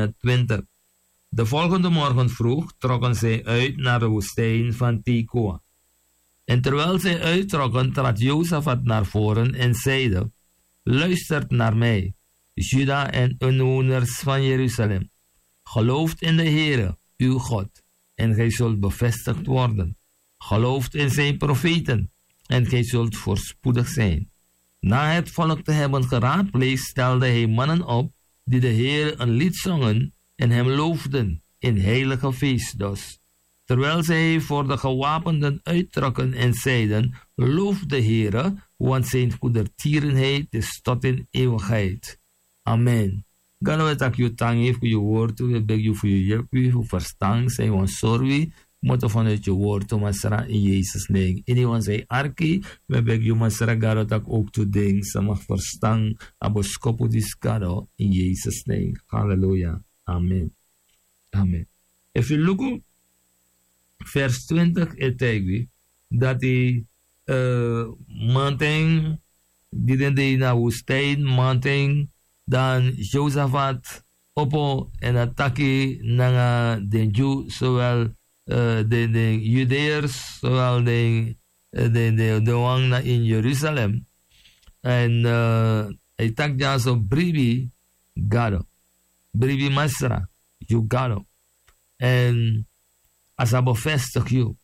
21. De volgende morgen vroeg trokken zij uit naar de woestijn van Tekoa. En terwijl zij uittrokken, trad Jozafat naar voren en zeide: luistert naar mij, Juda en inwoners van Jeruzalem. Gelooft in de Heere, uw God, en gij zult bevestigd worden. Gelooft in zijn profeten, en gij zult voorspoedig zijn. Na het volk te hebben geraadpleegd, stelde hij mannen op, die de Heere een lied zongen en hem loofden in heilige feestdag. Terwijl zij voor de gewapenden uittrokken en zeiden: loof de Heere, want zijn goedertierenheid is tot in eeuwigheid. Amen. God, we dank je tangi voor je woord. We beg je voor je jeugd, voor verstand. Zij ons zorgen. Moeten vanuit je woord, Masra, in Jezus' naam. Anyone zei arki, we beg je Masra, God, dat ook te denken. Ze mag verstand. Aboskopo diskado, in Jezus' naam. Halleluja. Amen. Amen. If you look vers 20 etegwi, dat die manting, die den de na woestijn, manting, dan Jozafat, oppo en attacke na den Jew, zowel de Judeërs, zowel de wang in Jeruzalem. En hij tak ja zo bribi gado, bribi masra, you gado. En als hij bevestigt je,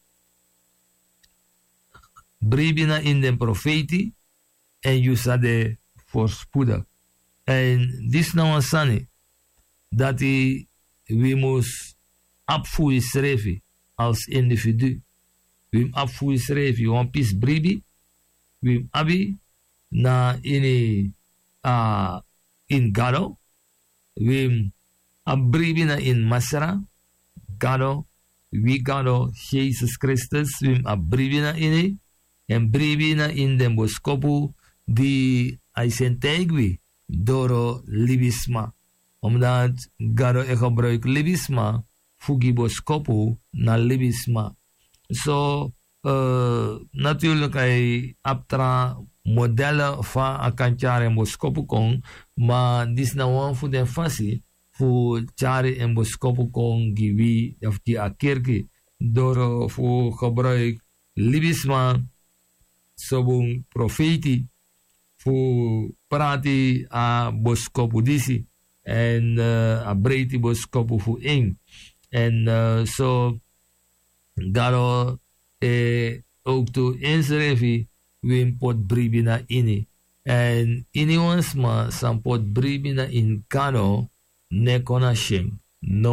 bribi na in de profetie, en je zal de voorspoedig. En dit is nou een sanne, dat we moest opvoeden schrijven als individu. We opvoeden schrijven, want pis bribi, we abi na in gado, we bribi na in masra, gado, we gado Jesus Christus, we bribi na in en bribi na in den boskopu die hij zijn tegwi door libisma. Omdat gado gebruikt libisma, fugi boskopu na libisma. So, natuurlijk hij aptra modellen van akantjare en boskopu kong, maar dis na wan voor den fasi, voor chare en boskopu kong giwi, of die akerki, door voor gebruik libisma, sobung profeti, voor prati a boskopu disi, en a breiti boskopu voor ing. En zo garo ook to inschrijven wim pot bribina ini. En ini wansma sam pot bribina in kano ne kona shem. No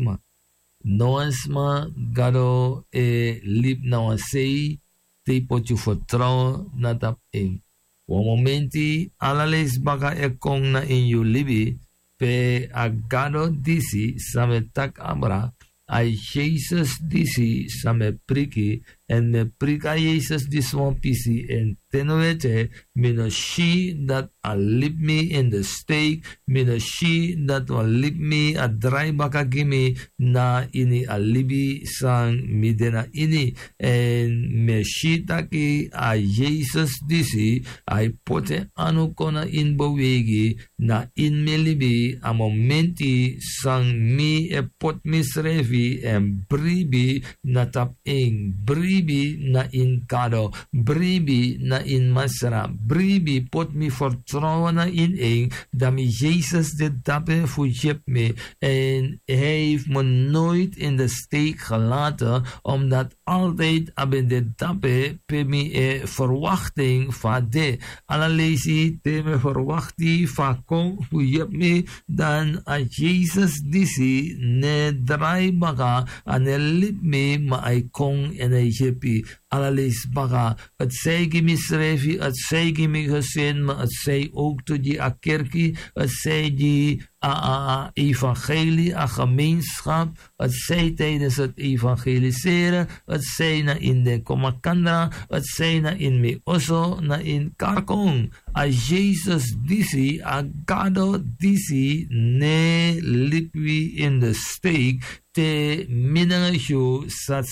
wansma garo lip na wansei te pot je vertrouwen na tap ing. Wa momenti alales baka kong na in you libi pe agado disi same tak abra ai Jesus disi same priki en me prika Jesus diswan pisi en tenwete mina she that a lip me in the steak mina she that will lip me a dry baka gimme na ini a libi sang midena ini en me she taki a Jesus disi ai pote anukona in bewegi na in me libi a momenti sang mi e pot misrevi en bribi na tap ing bribi na in kado bribi na in masra bribi pot mi vertrouwen na in ing dat mi Jezus de dappe voor me en hij heeft me nooit in de steek gelaten omdat altijd abin de dappe pe mi verwachting van de allerlei te me verwachting van kom voor me dan a Jezus disi ne draai baga ane lip me ma ai kong en ai jepi allerlees baga. Het zij gemisrevi, het zij gemigezin, maar het zij ook tot die akerki, het zij die evangelie, a gemeenschap, het zij tijdens het evangeliseren, het zij na in de komakandra, het zij na in me oso, na in karkong. A Jezus disi, a gado disi, ne likwi in de steek, te minenjo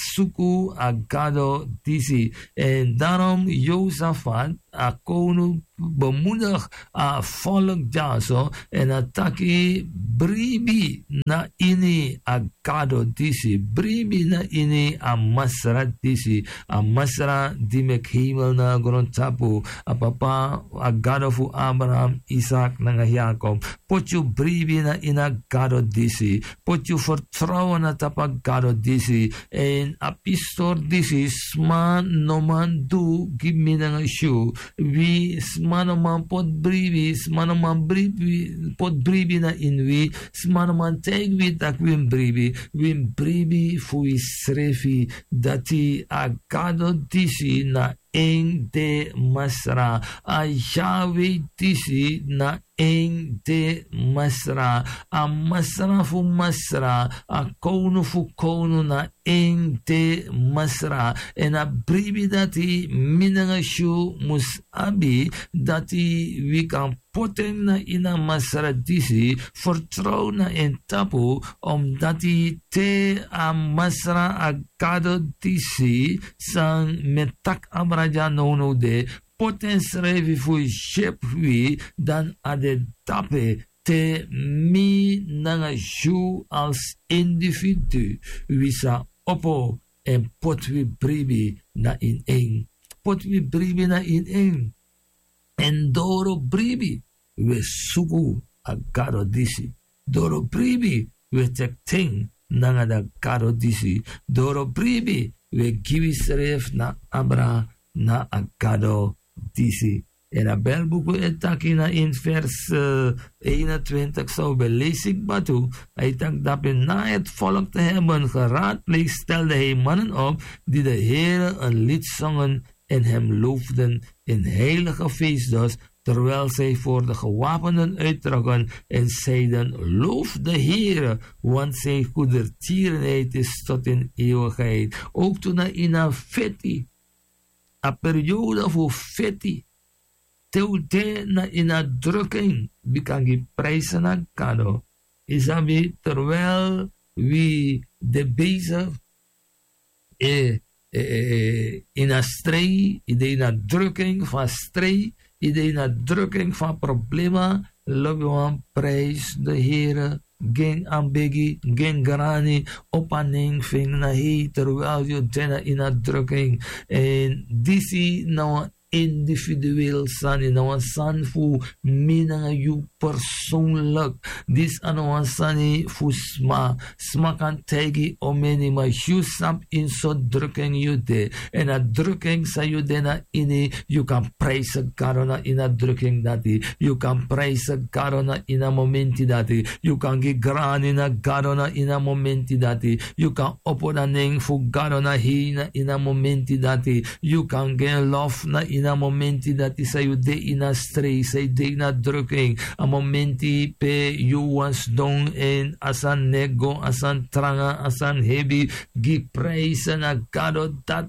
satsuku agado disi. En daarom Jozafat, a koning bemoedig a volk jaso en ataki bribi na ini a gado disi, bribi na ini a masra disi, a masra di mek hemel na grond tapu, a papa a gado fu Abraham, Isaac na Jacob, potju bribi na ina gado disi, potju vertrouwen na tapa gado disi, en a pistor disi, sma no man du, give me na shu, vi sma no man pot bribi, sma no man bribi, pot bribi na in vi, sma no man take vi tak wim bribi fu isrefi, dati a gado disi na een de masra, a Yahweh disi na een de masra, a masra fu masra, a kounu fu kounu na een de masra, en a bribi dati minanga shu mus abi, dati we kan poten na ina masra disi, vertrouw na en tapu, omdat die te a masra a gado disi, sang metak abraja no de, poten srevi fu shep wi, dan ade tape, te mi nanga shu als individu, wisa opo en pot wi bribi na in een. Pot wi bribi na in een. En doro bribi, we sugu a gado disi. Doro bribi, we tek ting nanga da gado disi. Doro bribi, we givi sref na abra na a gado disi. En a belboek etakina in vers 21 zou belees ik batu. Hij tak dat na het volk te hebben geraadpleegd, stelde hij mannen op die de Heere een lied zongen en hem loofden in heilige feestdagen, terwijl zij voor de gewapenden uittrokken en zeiden, loof de Heere, want zijn goedertierenheid is tot in eeuwigheid. Ook toen hij in een feti, een periode voor feti, Teute na in drukking, we kan je prijzen naar kado. Isabi, terwijl we de bezig in een strijd, in een drukking van strijd, in een drukking van problemen, lopen prijs de Heere, geen ambegi, geen grani, opening ving na he, terwijl je den in een drukking. En disi nou individueel san in our san fu minanga you persoonlijk dis an sani fu sma kan tegi omeni ma you sap in so drukking you de en a drukking sa you de na ini you kan praise God in a drukking dati you kan praise God in a momenti dati you kan gi gran in a God in a momenti dati you kan opodaning fu God in a momenti dati you kan get love na in a momenti dati sa you de in a stress sa de in a drukking a momenti pe you was dong en asan nego asan tranga asan heavy gi praise na God dat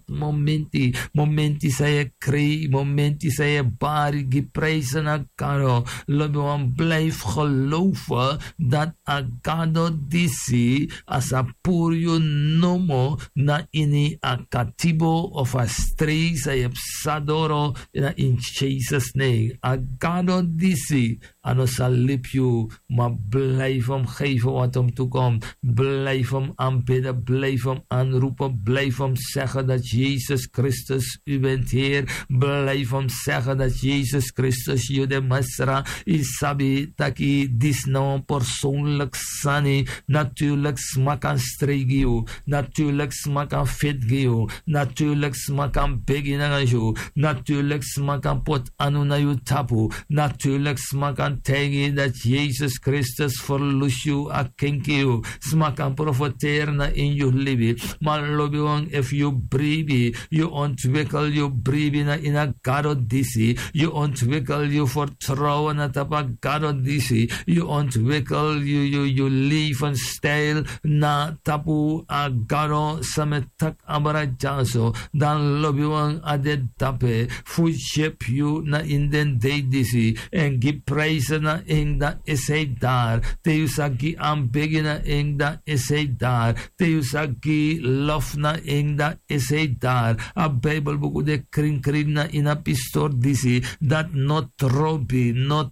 momenti sa ye kree momenti sa ye bari gi praise na God lobe wan blijf geloven dat a God disi as a puro nomo na ini a katibo of a stress sa ye sadoro in Jesus name a God disi ano zal lip you, maar blijf hem geven wat hem toekomt. Blijf hem aanbidden, blijf hem aanroepen, blijf hem zeggen dat Jezus Christus u bent Heer. Blijf hem zeggen dat Jezus Christus u de Mesra is. Sabi taki dis nou persoonlijk sani. Natuurlijk smakan stregio, natuurlijk smakan fitgio, natuurlijk smakan beginangio, natuurlijk smakan pot anu na you tapu, natuurlijk smakan tegi dat Jezus Christus verloos you a kenki you. Smakan profiteer na in you libi. Maar lobi wang if you breathe, you ontwikkel you breathe na in a God disi. You ontwikkel you vertrouwen na tapa God disi. You ontwikkel you levensstijl na tapu a God sametak abara jaso. Dan lobi wang ade tape. Foodship you na in den day disi. En give praise prijzen na ing, dan is hij daar. Te usagi aanbidden na ing, dan is hij daar. Te usagi lof na ing, dan is hij daar. A Bijbelboek de kring na in a pistor disi, dat not trobi,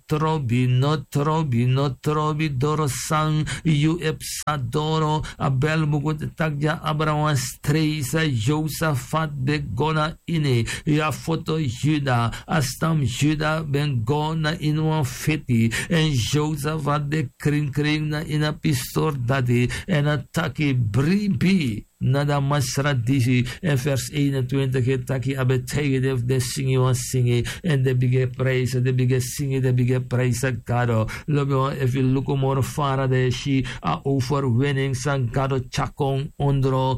doro sang, you epsadoro, a Bijbelboek de takja Abraham streisa, Josaphat begona ine, ja foto Juda, astam Juda ben gona in een feti, en Josaphat de kring na in a pistor dadi, en a taki bribi. Nada masra disi en vers 21 het taki abetege de singi wan singi en de bige praise de bige singi de bige praise God. Lobo if you look more far de shi a overwinning san God chakong ondro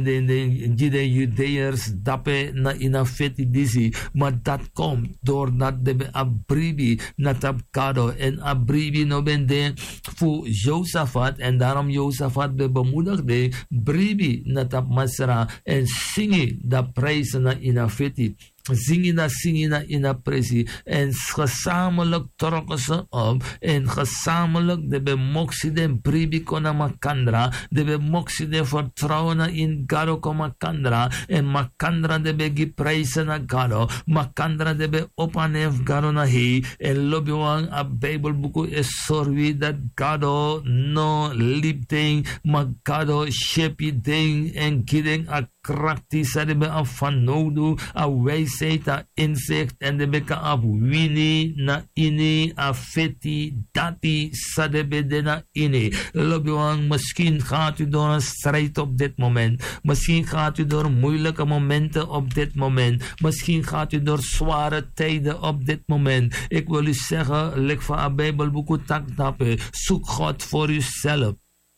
de Judeërs dape na ina feti disi, maar dat komt doordat de abribi natap God en abribi no ben de fu Josaphat en daarom Josaphat be bemoedigde bribi natap masra en singi da prijzen na ina feti. Singi na ina presi en gezamenlijk trokken ze op en gezamenlijk de bemokside bribi kona makandra de bemokside vertrouwen in Gado ko makandra en makandra de begi prijzen na Gado makandra de be opanef Gado na hi en lobiwang a Bijbelboek is sorwi dat Gado no lipding maar Gado shepi ding en giding a krakti sa de be a fanodu a wijsheid a inzicht en de be ka a wini na ini a feti dati sa de be de na ini. Lobiwang, misschien gaat u door een strijd op dit moment. Misschien gaat u door moeilijke momenten op dit moment. Misschien gaat u door zware tijden op dit moment. Ik wil u zeggen, leg van a Bijbelboek taktape. Zoek God voor uzelf.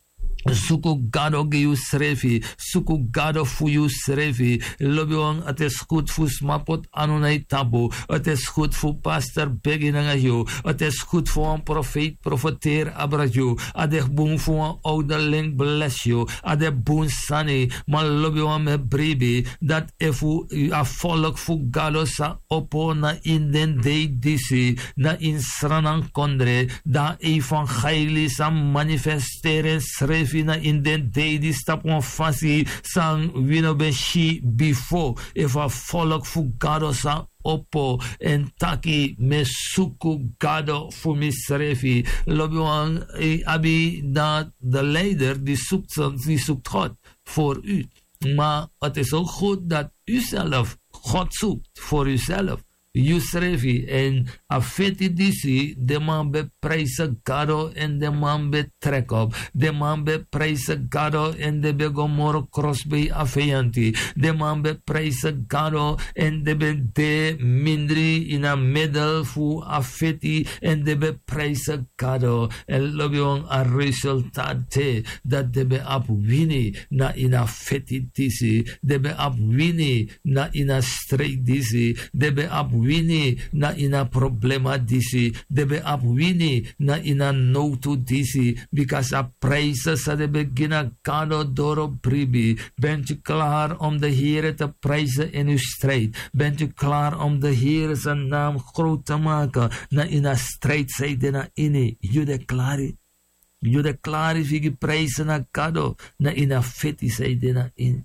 Suku gado ge you srefi, suku gado fu you srefi. Lobiwang, het is goed voor smapot anonai tabu. Het is goed voor pastor beginanga. Het is goed voor een profeet profeteer abraju. Adek boom voor een ouderling bless you. Adek boom sani, maar lobiwang me bribi. Dat if u a volk voor gado sa opo na in den day disi, na in sranan kondre, da evangelie sa manifesteren srefi. In den day die stap on fasi sang wino ben shi before if a volk fu gado sa oppo en taki me suku gado fu misrefi lobiwang abi dat de leider die zoekt God voor u, maar het is ook goed dat u zelf God zoekt voor uzelf. Yusrefi en afeti disi de man be prijzen Gado en de man be trek op. De man be prijzen Gado en de be gomoro crossbay afeyanti. De man be prijzen Gado en de be de mindri in a middel fu afeti en de be prijzen Gado. En lobiong a resultate dat de be ap wini na in a feti disi. De be ap wini na in a strijd disi. De be ap wini na ina problema disi, debe ap wini na ina notu disi, because a prijzen sa de begina Gado doro bribi. Bent u klaar om de Heere te prijzen in uw strijd? Bent u klaar om de Heere zijn naam groot te maken? Na ina strijd zijde na ini, jude klari. Jude klari vigi prijzen na Gado, na ina feti zijde na ini.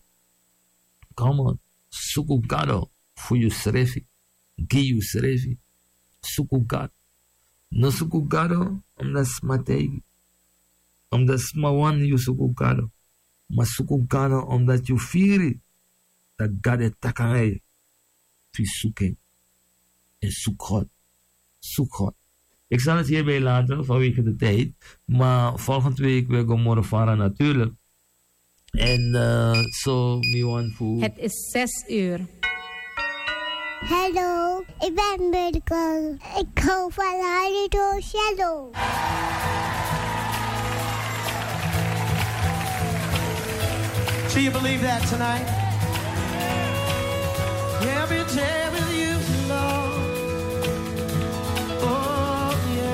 Come on, suku Gado, voor je srefi. Giyu srefi, suku Gado. No suku Gado, omdat smategi. Omdat smawan you suku Gado. Maar suku Gado, omdat you firi. Dat Gade takai. Fi suke. En zoek God. Zoek God. Ik zal het hierbij laten, vanwege de tijd. Maar volgende week weer Gomorra Fara natuurlijk. En zo, Miwan Fu. Het is 6 uur. Hallo, ik ben Miracle. Ik hou van Radio Shalom. Do you believe that tonight? Every day with you, Lord. Oh,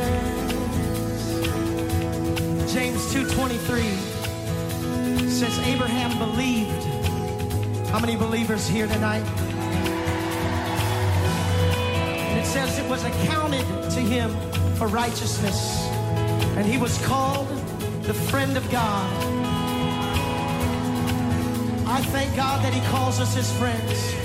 yes. James 2:23 says Abraham believed. How many believers here tonight? It says it was accounted to him for righteousness. And he was called the friend of God. I thank God that he calls us his friends.